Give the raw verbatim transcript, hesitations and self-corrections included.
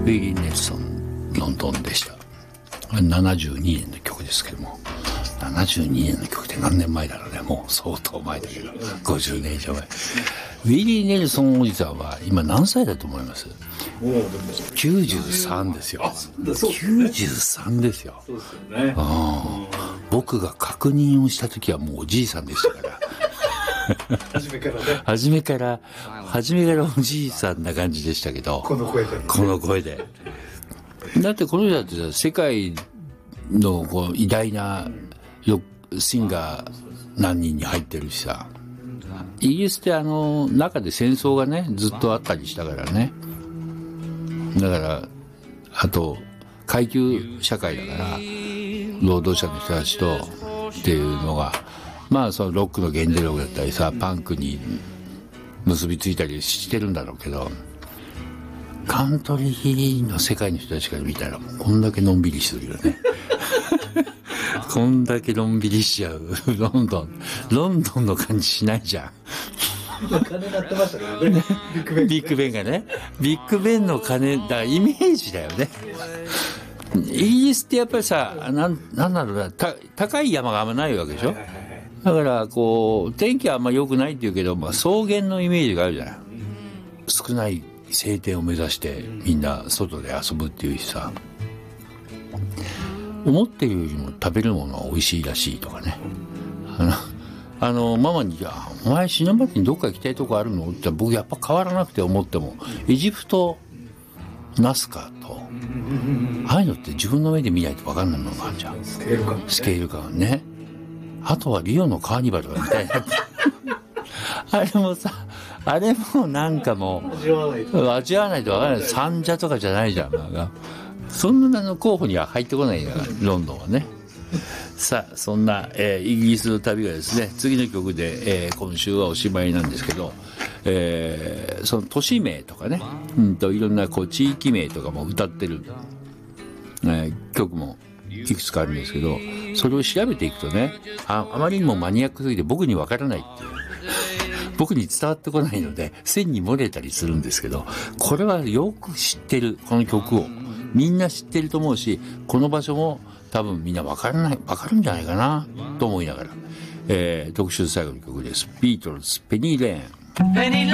ウィリー・ネルソンロンドンでした。ななじゅうにねんの曲ですけども、ななじゅうにねんの曲って何年前だろうね。もう相当前だけど、ごじゅうねん以上前。ウィリー・ネルソンおじさんは今何歳だと思います？きゅうじゅうさんですよ。きゅうじゅうさんですよ。 そうですよね。 僕が確認をした時はもうおじいさんでしたから初めからね。 初めから初めからおじいさんな感じでしたけど、 この声で、ね、 この声でだってこの人だって世界のこう偉大なシンガー何人に入ってるしさ、イギリスってあの中で戦争がねずっとあったりしたからね、だからあと階級社会だから労働者の人たちとっていうのがまあそのロックの原動力だったりさ、パンクに結びついたりしてるんだろうけど、カントリーの世界の人たちから見たらもうこんだけのんびりするよねこんだけのんびりしちゃうロンドンロンドンの感じしないじゃん鐘鳴ってましたからねビッグベン、 ビッグベンがね、ビッグベンの鐘だ、イメージだよね。イギリスってやっぱりさ、なん、なんだろうな、た高い山があんまないわけでしょ。だからこう天気はあんま良くないっていうけど、まあ、草原のイメージがあるじゃない。少ない晴天を目指してみんな外で遊ぶっていうしさ、思ってるよりも食べるものは美味しいらしいとかね。あのあのママに「お前死ぬまでにどっか行きたいとこあるの?」って言ったら、僕やっぱ変わらなくて思ってもエジプトナスカとああいうのって自分の目で見ないと分かんないものがあるじゃん。 スケール感、 スケール感ね。あとはリオのカーニバルが見たいなってあれもさ、あれもなんかもう味わわないと味わわないと分からない。三茶とかじゃないじゃん。なんかそんなの候補には入ってこないんだからロンドンはね。さあそんな、えー、イギリスの旅がですね、次の曲で、えー、今週はおしまいなんですけど、えー、その都市名とかね、うんといろんなこう地域名とかも歌ってる、えー、曲もいくつかあるんですけど、それを調べていくとね、 あ, あまりにもマニアックすぎて僕にわからないっていう僕に伝わってこないので線に漏れたりするんですけど、これはよく知ってる、この曲をみんな知ってると思うし、この場所も多分みんな分からない、分かるんじゃないかなと思いながら、えー、特集最後の曲です。ビートルズペニーレーン。